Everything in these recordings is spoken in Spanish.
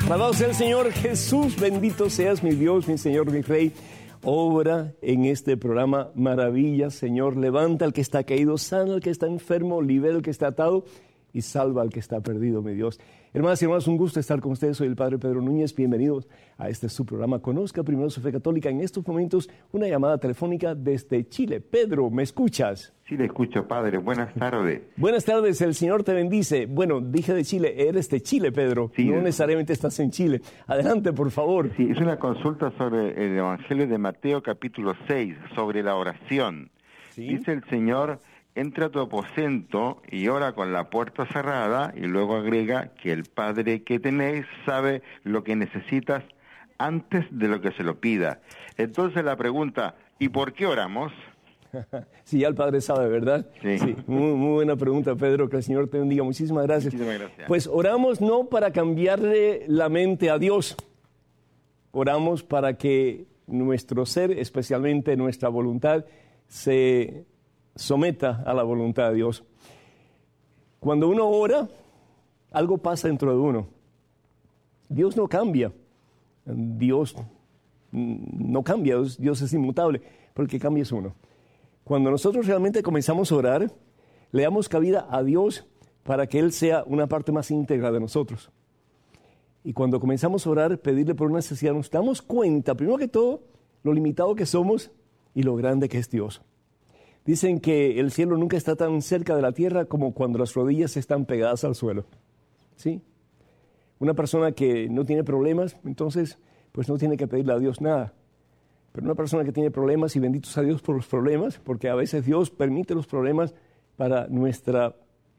Alabado sea el Señor Jesús, bendito seas mi Dios, mi Señor, mi Rey. Obra en este programa maravillas, Señor. Levanta al que está caído, sana al que está enfermo, libera al que está atado y salva al que está perdido, mi Dios. Hermanas y hermanos, un gusto estar con ustedes. Soy el Padre Pedro Núñez. Bienvenidos a este su programa. Conozca primero su fe católica. En estos momentos, una llamada telefónica desde Chile. Pedro, ¿me escuchas? Sí, le escucho, Padre. Buenas tardes. Buenas tardes, el Señor te bendice. Bueno, dije de Chile, eres de Chile, Pedro. Sí, no necesariamente estás en Chile. Adelante, por favor. Sí, es una consulta sobre el Evangelio de Mateo, capítulo 6, sobre la oración. ¿Sí? Dice el Señor: entra a tu aposento y ora con la puerta cerrada, y luego agrega que el Padre que tenéis sabe lo que necesitas antes de lo que se lo pida. Entonces la pregunta, ¿y por qué oramos? Sí, ya el Padre sabe, ¿verdad? Sí. Muy buena pregunta, Pedro, que el Señor te bendiga. Muchísimas gracias. Muchísimas gracias. Pues oramos no para cambiarle la mente a Dios, oramos para que nuestro ser, especialmente nuestra voluntad, se someta a la voluntad de Dios. Cuando uno ora, algo pasa dentro de uno. Dios no cambia. Dios no cambia, Dios es inmutable, pero el que cambia es uno. Cuando nosotros realmente comenzamos a orar, le damos cabida a Dios para que Él sea una parte más íntegra de nosotros. Y cuando comenzamos a orar, pedirle por una necesidad, nos damos cuenta, primero que todo, lo limitado que somos y lo grande que es Dios. Dicen que el cielo nunca está tan cerca de la tierra como cuando las rodillas están pegadas al suelo. ¿Sí? Una persona que no tiene problemas, entonces, pues no tiene que pedirle a Dios nada. Pero una persona que tiene problemas, y benditos a Dios por los problemas, porque a veces Dios permite los problemas para nuestro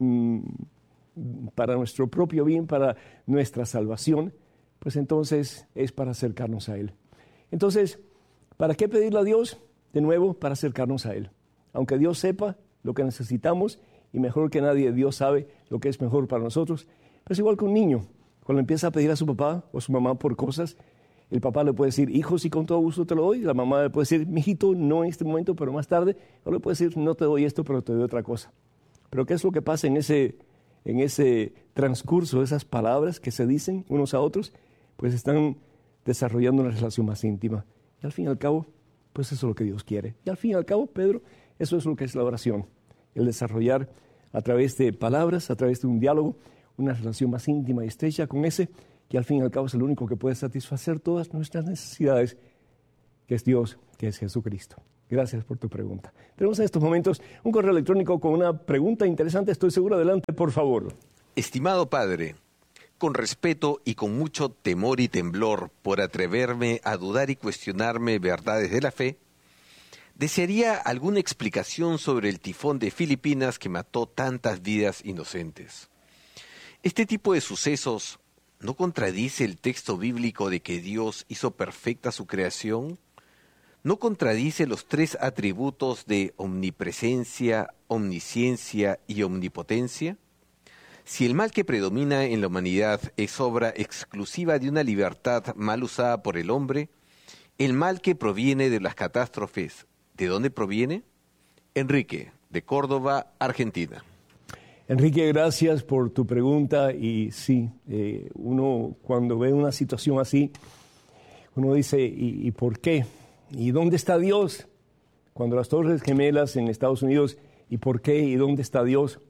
propio bien, para nuestra salvación, pues entonces es para acercarnos a Él. Entonces, ¿para qué pedirle a Dios? De nuevo, para acercarnos a Él. Aunque Dios sepa lo que necesitamos, y mejor que nadie, Dios sabe lo que es mejor para nosotros, pero es igual que un niño. Cuando empieza a pedir a su papá o su mamá por cosas, el papá le puede decir, hijo, sí, con todo gusto te lo doy. La mamá le puede decir, mijito, no en este momento, pero más tarde. O le puede decir, no te doy esto, pero te doy otra cosa. Pero ¿qué es lo que pasa en ese transcurso, esas palabras que se dicen unos a otros? Pues están desarrollando una relación más íntima. Y al fin y al cabo, pues eso es lo que Dios quiere. Y al fin y al cabo, Pedro, eso es lo que es la oración. El desarrollar a través de palabras, a través de un diálogo, una relación más íntima y estrecha con ese que al fin y al cabo es el único que puede satisfacer todas nuestras necesidades, que es Dios, que es Jesucristo. Gracias por tu pregunta. Tenemos en estos momentos un correo electrónico con una pregunta interesante, estoy seguro. Adelante, por favor. Estimado Padre, con respeto y con mucho temor y temblor por atreverme a dudar y cuestionarme verdades de la fe, desearía alguna explicación sobre el tifón de Filipinas que mató tantas vidas inocentes. Este tipo de sucesos ¿no contradice el texto bíblico de que Dios hizo perfecta su creación? ¿No contradice los tres atributos de omnipresencia, omnisciencia y omnipotencia? Si el mal que predomina en la humanidad es obra exclusiva de una libertad mal usada por el hombre, el mal que proviene de las catástrofes, ¿de dónde proviene? Enrique, de Córdoba, Argentina. Enrique, gracias por tu pregunta. Y sí, uno cuando ve una situación así, uno dice, ¿y por qué? ¿Y dónde está Dios? Cuando las Torres Gemelas en Estados Unidos, ¿y por qué? ¿Y dónde está Dios?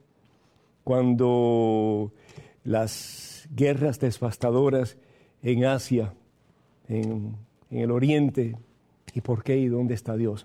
Cuando las guerras devastadoras en Asia, en el Oriente, ¿y por qué? ¿Y dónde está Dios?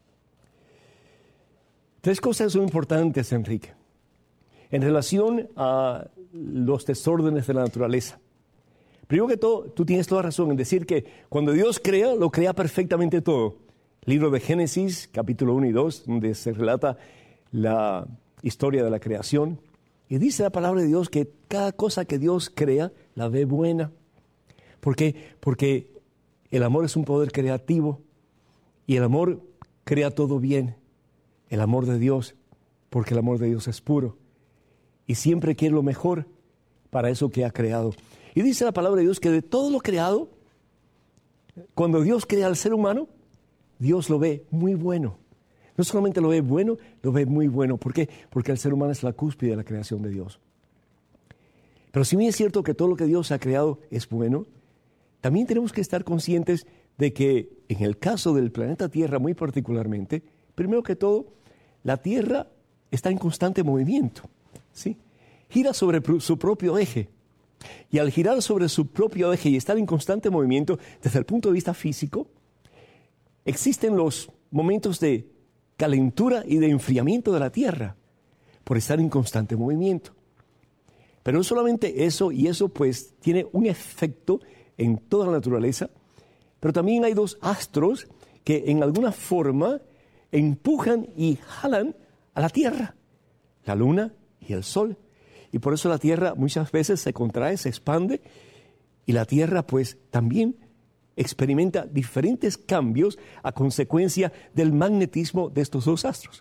Tres cosas son importantes, Enrique, en relación a los desórdenes de la naturaleza. Primero que todo, tú tienes toda razón en decir que cuando Dios crea, lo crea perfectamente todo. Libro de Génesis, capítulo 1 y 2, donde se relata la historia de la creación. Y dice la palabra de Dios que cada cosa que Dios crea, la ve buena. ¿Por qué? Porque el amor es un poder creativo y el amor crea todo bien. El amor de Dios, porque el amor de Dios es puro. Y siempre quiere lo mejor para eso que ha creado. Y dice la palabra de Dios que de todo lo creado, cuando Dios crea al ser humano, Dios lo ve muy bueno. No solamente lo ve bueno, lo ve muy bueno. ¿Por qué? Porque el ser humano es la cúspide de la creación de Dios. Pero si bien es cierto que todo lo que Dios ha creado es bueno, también tenemos que estar conscientes de que en el caso del planeta Tierra muy particularmente, primero que todo, la Tierra está en constante movimiento, ¿sí? Gira sobre su propio eje. Y al girar sobre su propio eje y estar en constante movimiento desde el punto de vista físico, existen los momentos de calentura y de enfriamiento de la Tierra por estar en constante movimiento. Pero no solamente eso, y eso pues tiene un efecto en toda la naturaleza, pero también hay dos astros que en alguna forma empujan y jalan a la Tierra, la Luna y el Sol. Y por eso la Tierra muchas veces se contrae, se expande, y la Tierra pues también experimenta diferentes cambios a consecuencia del magnetismo de estos dos astros.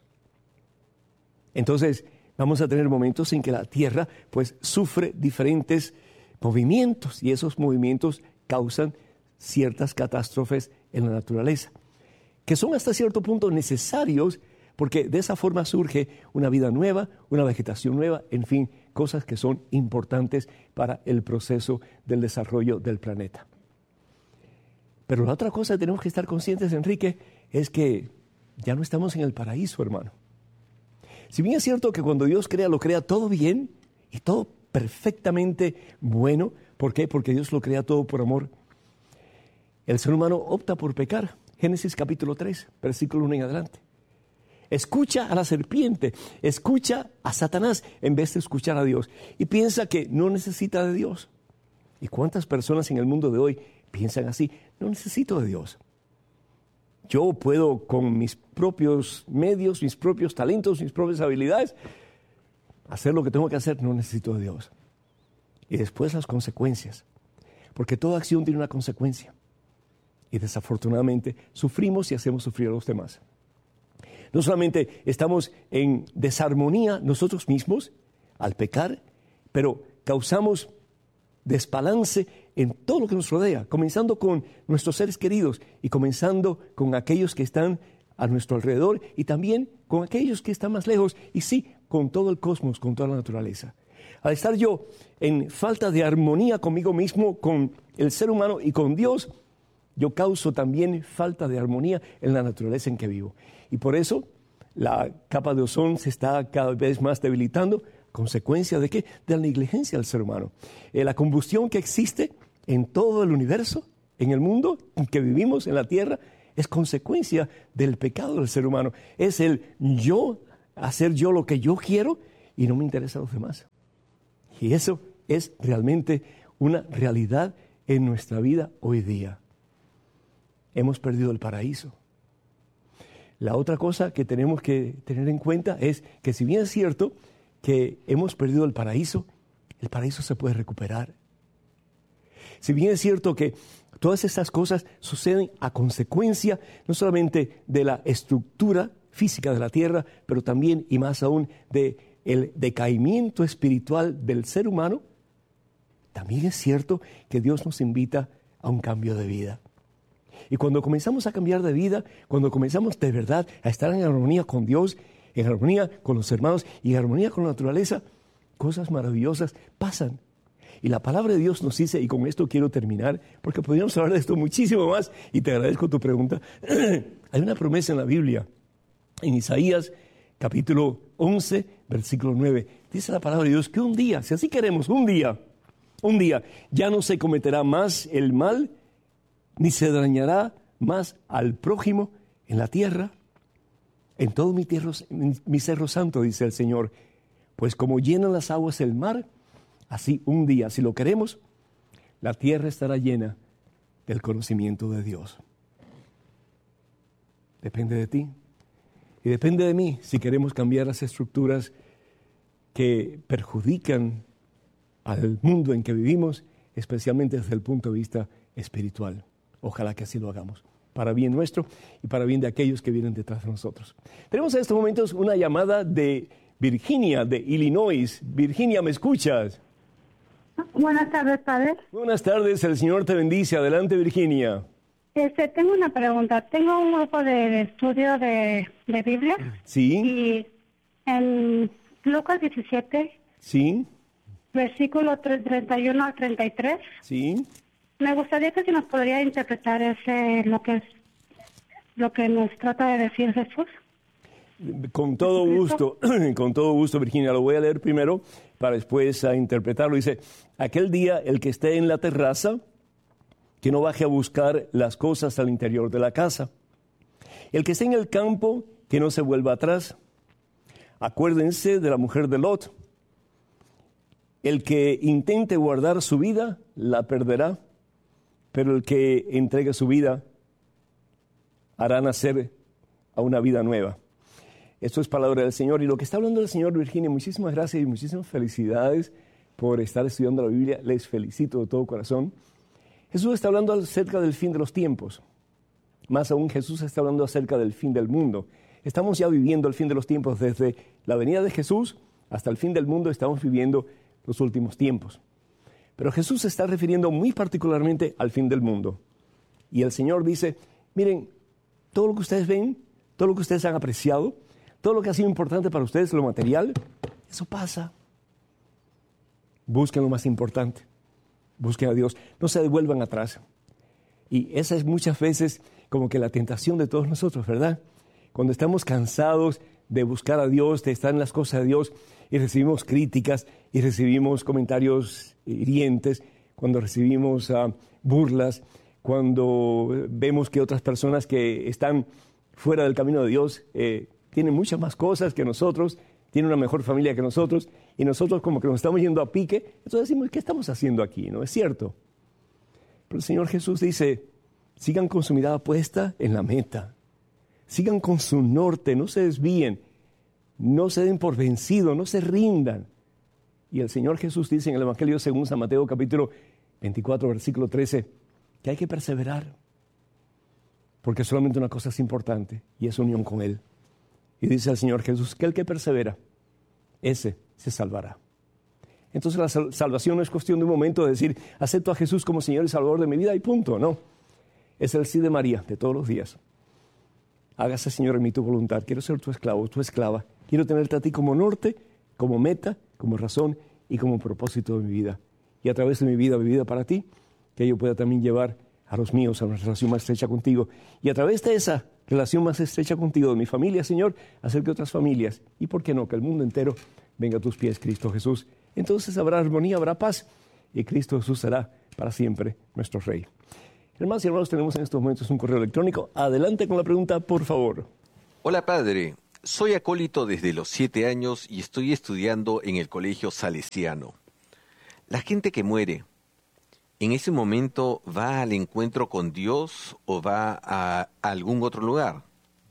Entonces, vamos a tener momentos en que la Tierra pues sufre diferentes movimientos, y esos movimientos causan ciertas catástrofes en la naturaleza, que son hasta cierto punto necesarios, porque de esa forma surge una vida nueva, una vegetación nueva, en fin, cosas que son importantes para el proceso del desarrollo del planeta. Pero la otra cosa que tenemos que estar conscientes, Enrique, es que ya no estamos en el paraíso, hermano. Si bien es cierto que cuando Dios crea, lo crea todo bien y todo perfectamente bueno. ¿Por qué? Porque Dios lo crea todo por amor. El ser humano opta por pecar. Génesis capítulo 3, versículo 1 en adelante. Escucha a la serpiente, escucha a Satanás en vez de escuchar a Dios. Y piensa que no necesita de Dios. ¿Y cuántas personas en el mundo de hoy piensan así? No necesito de Dios. Yo puedo con mis propios medios, mis propios talentos, mis propias habilidades, hacer lo que tengo que hacer, no necesito de Dios. Y después las consecuencias, porque toda acción tiene una consecuencia. Y desafortunadamente sufrimos y hacemos sufrir a los demás. No solamente estamos en desarmonía nosotros mismos al pecar, pero causamos desbalance en todo lo que nos rodea, comenzando con nuestros seres queridos y comenzando con aquellos que están a nuestro alrededor y también con aquellos que están más lejos y sí, con todo el cosmos, con toda la naturaleza. Al estar yo en falta de armonía conmigo mismo, con el ser humano y con Dios, yo causo también falta de armonía en la naturaleza en que vivo. Y por eso la capa de ozono se está cada vez más debilitando. ¿Consecuencia de qué? De la negligencia del ser humano. La combustión que existe en todo el universo, en el mundo en que vivimos, en la tierra, es consecuencia del pecado del ser humano. Es el yo, hacer yo lo que yo quiero y no me interesa a los demás. Y eso es realmente una realidad en nuestra vida hoy día. Hemos perdido el paraíso. La otra cosa que tenemos que tener en cuenta es que si bien es cierto que hemos perdido el paraíso se puede recuperar. Si bien es cierto que todas estas cosas suceden a consecuencia no solamente de la estructura física de la tierra, pero también y más aún del decaimiento espiritual del ser humano, también es cierto que Dios nos invita a un cambio de vida. Y cuando comenzamos a cambiar de vida, cuando comenzamos de verdad a estar en armonía con Dios, en armonía con los hermanos y en armonía con la naturaleza, cosas maravillosas pasan. Y la palabra de Dios nos dice, y con esto quiero terminar, porque podríamos hablar de esto muchísimo más, y te agradezco tu pregunta. Hay una promesa en la Biblia, en Isaías capítulo 11, versículo 9. Dice la palabra de Dios que un día, si así queremos, un día, ya no se cometerá más el mal, ni se dañará más al prójimo en la tierra, en todo mi cerro santo, dice el Señor. Pues como llenan las aguas el mar, así un día, si lo queremos, la tierra estará llena del conocimiento de Dios. Depende de ti y depende de mí si queremos cambiar las estructuras que perjudican al mundo en que vivimos, especialmente desde el punto de vista espiritual. Ojalá que así lo hagamos, para bien nuestro y para bien de aquellos que vienen detrás de nosotros. Tenemos en estos momentos una llamada de Virginia, de Illinois. Virginia, ¿me escuchas? Buenas tardes, padre. Buenas tardes, el Señor te bendice. Adelante, Virginia. Tengo una pregunta. Tengo un grupo de estudio de Biblia. Sí. Y en Lucas 17. Sí. versículo 31 al 33. Sí. Me gustaría que si nos podría interpretar lo que nos trata de decir Jesús. Con todo gusto, Virginia. Lo voy a leer primero para después interpretarlo. Dice, aquel día el que esté en la terraza, que no baje a buscar las cosas al interior de la casa. El que esté en el campo, que no se vuelva atrás. Acuérdense de la mujer de Lot. El que intente guardar su vida, la perderá. Pero el que entregue su vida, hará nacer a una vida nueva. Esto es palabra del Señor. Y lo que está hablando el Señor, Virginia, muchísimas gracias y muchísimas felicidades por estar estudiando la Biblia. Les felicito de todo corazón. Jesús está hablando acerca del fin de los tiempos. Más aún, Jesús está hablando acerca del fin del mundo. Estamos ya viviendo el fin de los tiempos. Desde la venida de Jesús hasta el fin del mundo estamos viviendo los últimos tiempos. Pero Jesús se está refiriendo muy particularmente al fin del mundo. Y el Señor dice, miren, todo lo que ustedes ven, todo lo que ustedes han apreciado, todo lo que ha sido importante para ustedes, lo material, eso pasa. Busquen lo más importante. Busquen a Dios. No se devuelvan atrás. Y esa es muchas veces como que la tentación de todos nosotros, ¿verdad? Cuando estamos cansados de buscar a Dios, de estar en las cosas de Dios, y recibimos críticas, y recibimos comentarios hirientes, cuando recibimos burlas, cuando vemos que otras personas que están fuera del camino de Dios tienen muchas más cosas que nosotros, tienen una mejor familia que nosotros, y nosotros como que nos estamos yendo a pique, entonces decimos, ¿qué estamos haciendo aquí? ¿No es cierto? Pero el Señor Jesús dice, sigan con su mirada puesta en la meta, sigan con su norte, no se desvíen, no se den por vencidos, no se rindan. Y el Señor Jesús dice en el Evangelio según San Mateo capítulo 24, versículo 13, que hay que perseverar, porque solamente una cosa es importante, y es unión con Él. Y dice el Señor Jesús que el que persevera, ese se salvará. Entonces la salvación no es cuestión de un momento de decir, acepto a Jesús como Señor y Salvador de mi vida y punto, no. Es el sí de María de todos los días. Hágase, Señor, en mí tu voluntad. Quiero ser tu esclavo, tu esclava. Quiero tenerte a ti como norte, como meta, como razón y como propósito de mi vida. Y a través de mi vida para ti, que yo pueda también llevar a los míos a una relación más estrecha contigo. Y a través de esa relación más estrecha contigo, de mi familia, Señor, hacer que otras familias, y por qué no, que el mundo entero venga a tus pies, Cristo Jesús. Entonces habrá armonía, habrá paz, y Cristo Jesús será para siempre nuestro Rey. Hermanos y hermanos, tenemos en estos momentos un correo electrónico. Adelante con la pregunta, por favor. Hola, padre. Soy acólito desde los 7 años y estoy estudiando en el colegio salesiano. La gente que muere, ¿en ese momento va al encuentro con Dios o va a algún otro lugar?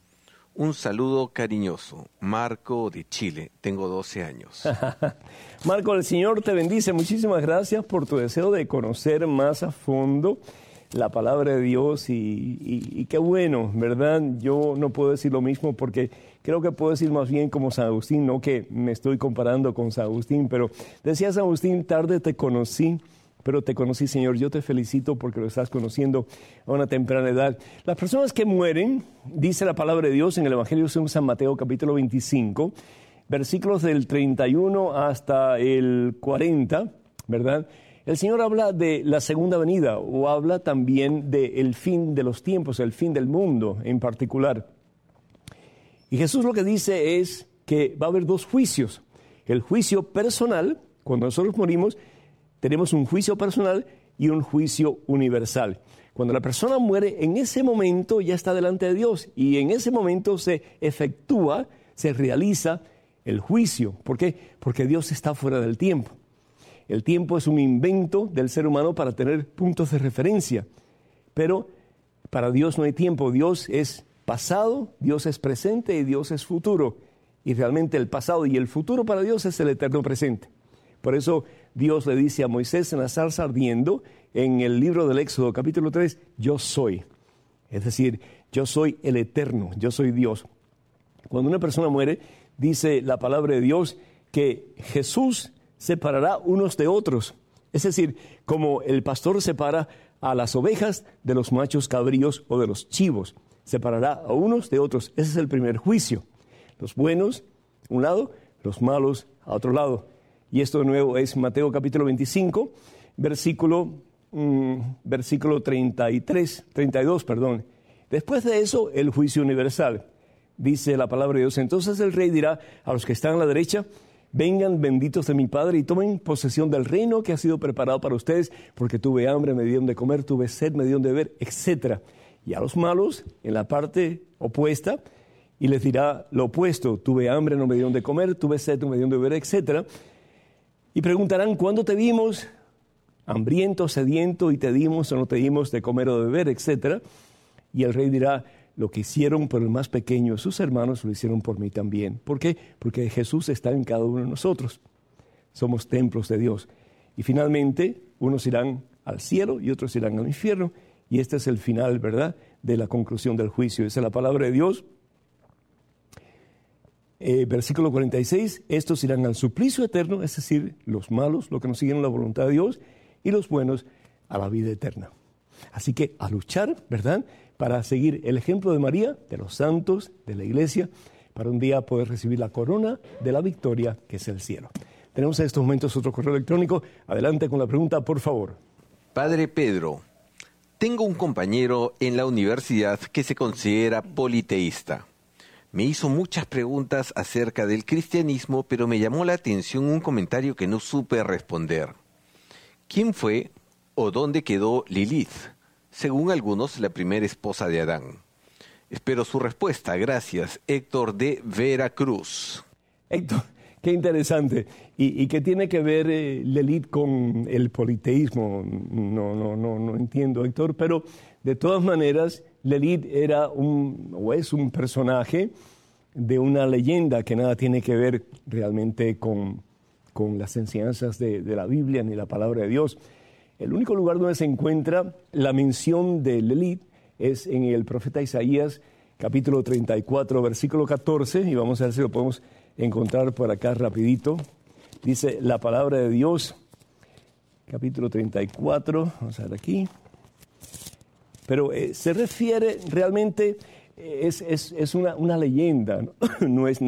Un saludo cariñoso. Marco de Chile. Tengo 12 años. Marco, el Señor te bendice. Muchísimas gracias por tu deseo de conocer más a fondo la palabra de Dios y qué bueno, ¿verdad? Yo no puedo decir lo mismo porque creo que puedo decir más bien como San Agustín, no que me estoy comparando con San Agustín, pero decía San Agustín, tarde te conocí, pero te conocí, Señor. Yo te felicito porque lo estás conociendo a una temprana edad. Las personas que mueren, dice la palabra de Dios en el Evangelio según San Mateo, capítulo 25, versículos del 31 hasta el 40, ¿verdad? El Señor habla de la segunda venida o habla también del fin de los tiempos, el fin del mundo en particular. Y Jesús lo que dice es que va a haber 2 juicios. El juicio personal, cuando nosotros morimos, tenemos un juicio personal y un juicio universal. Cuando la persona muere, en ese momento ya está delante de Dios y en ese momento se efectúa, se realiza el juicio. ¿Por qué? Porque Dios está fuera del tiempo. El tiempo es un invento del ser humano para tener puntos de referencia, pero para Dios no hay tiempo. Dios es pasado, Dios es presente y Dios es futuro. Y realmente el pasado y el futuro para Dios es el eterno presente. Por eso Dios le dice a Moisés en la zarza ardiendo, en el libro del Éxodo capítulo 3, yo soy. Es decir, yo soy el eterno, yo soy Dios. Cuando una persona muere, dice la palabra de Dios que Jesús separará unos de otros. Es decir, como el pastor separa a las ovejas de los machos cabríos o de los chivos. Separará a unos de otros. Ese es el primer juicio. Los buenos a un lado, los malos a otro lado. y esto de nuevo es Mateo capítulo 25, versículo 32. Después de eso, el juicio universal. Dice la palabra de Dios: entonces el rey dirá a los que están a la derecha: vengan benditos de mi Padre y tomen posesión del reino que ha sido preparado para ustedes, porque tuve hambre, me dieron de comer, tuve sed, me dieron de beber, etc. Y a los malos, en la parte opuesta, y les dirá lo opuesto: tuve hambre, no me dieron de comer, tuve sed, no me dieron de beber, etc. Y preguntarán: ¿cuándo te vimos hambriento, sediento, y te dimos o no te dimos de comer o de beber, etc.? Y el rey dirá: lo que hicieron por el más pequeño de sus hermanos, lo hicieron por mí también. ¿Por qué? Porque Jesús está en cada uno de nosotros. Somos templos de Dios. Y finalmente, unos irán al cielo y otros irán al infierno. Y este es el final, ¿verdad?, de la conclusión del juicio. Esa es la palabra de Dios. Versículo 46, estos irán al suplicio eterno, es decir, los malos, los que no siguen la voluntad de Dios, y los buenos a la vida eterna. Así que a luchar, ¿verdad?, para seguir el ejemplo de María, de los santos, de la iglesia, para un día poder recibir la corona de la victoria, que es el cielo. Tenemos en estos momentos otro correo electrónico. Adelante con la pregunta, por favor. Padre Pedro, tengo un compañero en la universidad que se considera politeísta. Me hizo muchas preguntas acerca del cristianismo, pero me llamó la atención un comentario que no supe responder. ¿Quién fue o dónde quedó Lilith? Según algunos, la primera esposa de Adán. Espero su respuesta. Gracias. Héctor de Veracruz. Héctor, qué interesante. ¿Y qué tiene que ver Lilith con el politeísmo? No entiendo, Héctor, pero de todas maneras, Lilith era es un personaje de una leyenda que nada tiene que ver realmente con las enseñanzas de la Biblia ni la palabra de Dios. El único lugar donde se encuentra la mención de Lilith es en el profeta Isaías, capítulo 34, versículo 14, y vamos a ver si lo podemos encontrar por acá rapidito. Dice la palabra de Dios, capítulo 34, vamos a ver aquí. Pero se refiere realmente, es una leyenda, ¿no? No es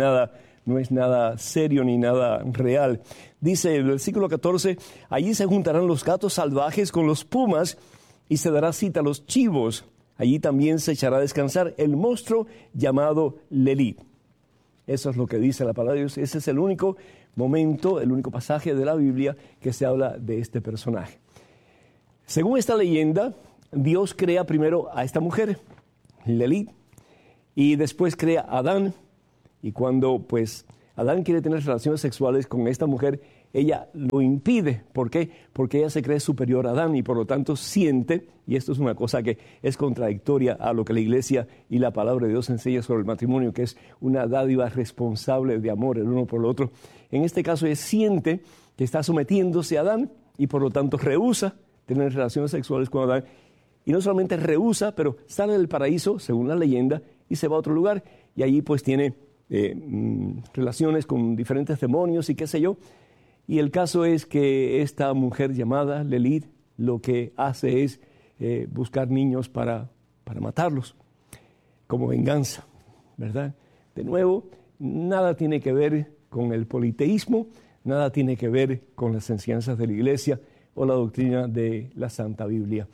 nada serio ni nada real. Dice el versículo 14, allí se juntarán los gatos salvajes con los pumas y se dará cita a los chivos. Allí también se echará a descansar el monstruo llamado Lilith. Eso es lo que dice la palabra de Dios. Ese es el único momento, el único pasaje de la Biblia que se habla de este personaje. Según esta leyenda, Dios crea primero a esta mujer, Lilith, y después crea a Adán. Y cuando pues Adán quiere tener relaciones sexuales con esta mujer, ella lo impide. ¿Por qué? Porque ella se cree superior a Adán y por lo tanto siente, y esto es una cosa que es contradictoria a lo que la iglesia y la palabra de Dios enseña sobre el matrimonio, que es una dádiva responsable de amor el uno por el otro. En este caso ella siente que está sometiéndose a Adán y por lo tanto rehúsa tener relaciones sexuales con Adán. Y no solamente rehúsa, pero sale del paraíso, según la leyenda, y se va a otro lugar y allí pues tiene relaciones con diferentes demonios y qué sé yo. Y el caso es que esta mujer llamada Lilith lo que hace es buscar niños para matarlos, como venganza, ¿verdad? De nuevo, nada tiene que ver con el politeísmo, nada tiene que ver con las enseñanzas de la iglesia o la doctrina de la Santa Biblia.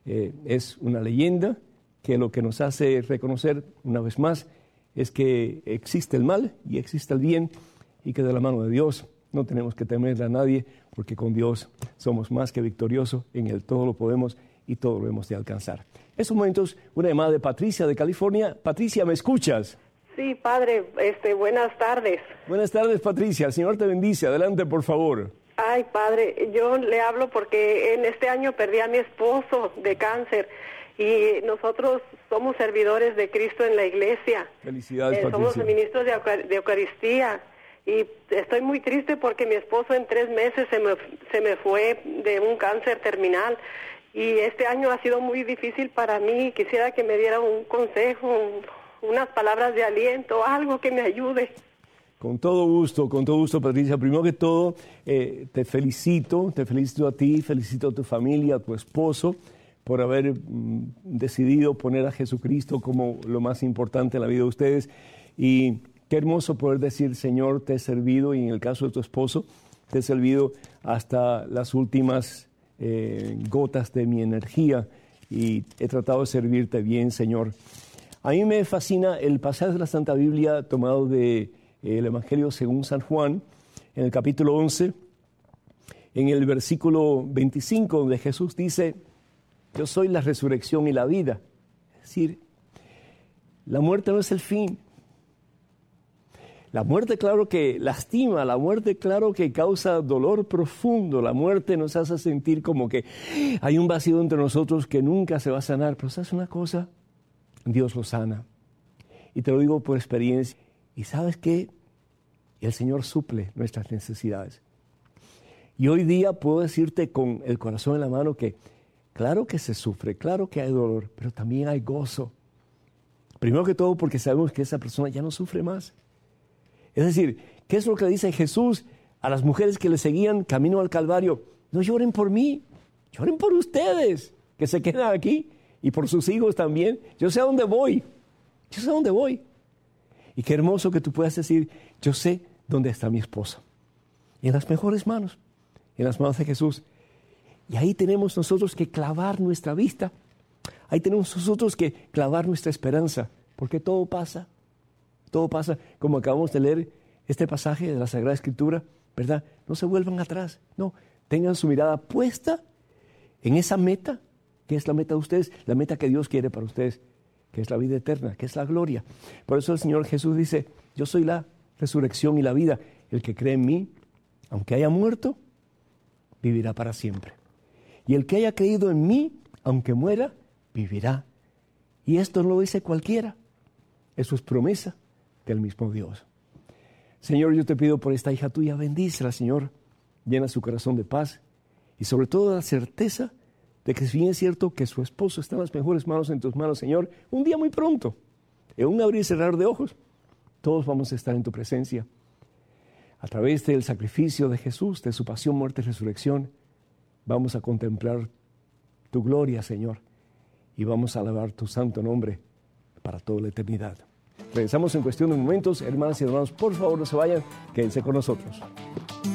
Es una leyenda que lo que nos hace reconocer una vez más es que existe el mal y existe el bien y que de la mano de Dios no tenemos que temerle a nadie porque con Dios somos más que victoriosos, en Él todo lo podemos y todo lo hemos de alcanzar. En estos momentos, una llamada de Patricia de California. Patricia, ¿me escuchas? Sí, padre, buenas tardes. Buenas tardes, Patricia. El Señor te bendice. Adelante, por favor. Ay, padre, yo le hablo porque en este año perdí a mi esposo de cáncer y nosotros somos servidores de Cristo en la iglesia. Felicidades, Patricia. Somos ministros de Eucaristía y estoy muy triste porque mi esposo en 3 meses se me fue de un cáncer terminal y este año ha sido muy difícil para mí. Quisiera que me diera un consejo, unas palabras de aliento, algo que me ayude. Con todo gusto, Patricia. Primero que todo, te felicito a ti, felicito a tu familia, a tu esposo, por haber decidido poner a Jesucristo como lo más importante en la vida de ustedes. Y qué hermoso poder decir, Señor, te he servido, y en el caso de tu esposo, te he servido hasta las últimas gotas de mi energía y he tratado de servirte bien, Señor. A mí me fascina el pasaje de la Santa Biblia tomado del Evangelio según San Juan, en el capítulo 11, en el versículo 25, donde Jesús dice: yo soy la resurrección y la vida. Es decir, la muerte no es el fin. La muerte, claro que lastima, la muerte, claro que causa dolor profundo, la muerte nos hace sentir como que hay un vacío entre nosotros que nunca se va a sanar. Pero ¿sabes una cosa? Dios lo sana. Y te lo digo por experiencia. ¿Y sabes qué? El Señor suple nuestras necesidades. Y hoy día puedo decirte con el corazón en la mano que claro que se sufre, claro que hay dolor, pero también hay gozo. Primero que todo porque sabemos que esa persona ya no sufre más. Es decir, ¿qué es lo que dice Jesús a las mujeres que le seguían camino al Calvario? No lloren por mí, lloren por ustedes que se quedan aquí y por sus hijos también. Yo sé a dónde voy, yo sé a dónde voy. Y qué hermoso que tú puedas decir: yo sé dónde está mi esposa. Y en las mejores manos, en las manos de Jesús. Y ahí tenemos nosotros que clavar nuestra vista. Ahí tenemos nosotros que clavar nuestra esperanza. Porque todo pasa. Todo pasa, como acabamos de leer este pasaje de la Sagrada Escritura, ¿verdad? No se vuelvan atrás. No, tengan su mirada puesta en esa meta, que es la meta de ustedes, la meta que Dios quiere para ustedes, que es la vida eterna, que es la gloria. Por eso el Señor Jesús dice: yo soy la resurrección y la vida. El que cree en mí, aunque haya muerto, vivirá para siempre. Y el que haya creído en mí, aunque muera, vivirá. Y esto no lo dice cualquiera. Eso es promesa del mismo Dios. Señor, yo te pido por esta hija tuya, bendícela, Señor. Llena su corazón de paz y sobre todo la certeza de que si bien es cierto que su esposo está en las mejores manos, en tus manos, Señor, un día muy pronto, en un abrir y cerrar de ojos, todos vamos a estar en tu presencia. A través del sacrificio de Jesús, de su pasión, muerte y resurrección, vamos a contemplar tu gloria, Señor, y vamos a alabar tu santo nombre para toda la eternidad. Regresamos en cuestión de momentos. Hermanas y hermanos, por favor, no se vayan, quédense con nosotros.